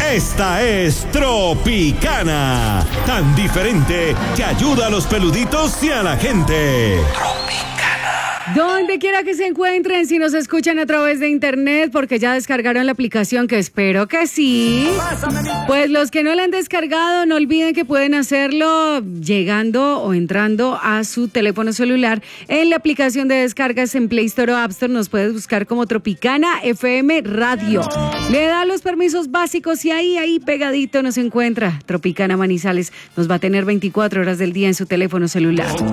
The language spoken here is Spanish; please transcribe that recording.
Esta es Tropicana, tan diferente que ayuda a los peluditos y a la gente. Donde quiera que se encuentren, si nos escuchan a través de internet, porque ya descargaron la aplicación, que espero que sí. Pues los que no la han descargado, no olviden que pueden hacerlo llegando o entrando a su teléfono celular. En la aplicación de descargas en Play Store o App Store nos puedes buscar como Tropicana FM Radio. Le da los permisos básicos y ahí pegadito nos encuentra. Tropicana Manizales nos va a tener 24 horas del día en su teléfono celular.